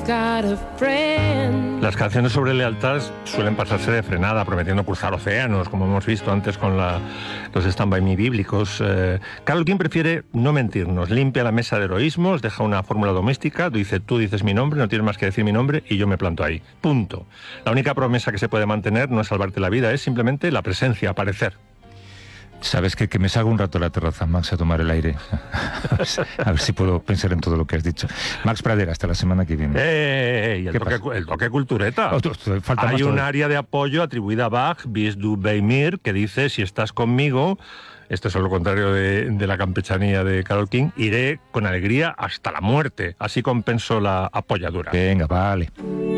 Las canciones sobre lealtad suelen pasarse de frenada, prometiendo cruzar océanos, como hemos visto antes con los Stand By Me bíblicos. Carole King prefiere no mentirnos, limpia la mesa de heroísmos, deja una fórmula doméstica, dice tú dices mi nombre, no tienes más que decir mi nombre y yo me planto ahí. Punto. La única promesa que se puede mantener no es salvarte la vida, es simplemente la presencia, aparecer. ¿Sabes qué? Que me salgo un rato a la terraza, Max, a tomar el aire. A ver si puedo pensar en todo lo que has dicho. Max Pradera, hasta la semana que viene. El toque cultureta. Falta Hay más un todo. área de apoyo atribuida a Bach, Bis du bei mir, que dice, si estás conmigo, esto es lo contrario de la campechanía de Carole King, iré con alegría hasta la muerte. Así compensó la apoyadura. Venga, vale.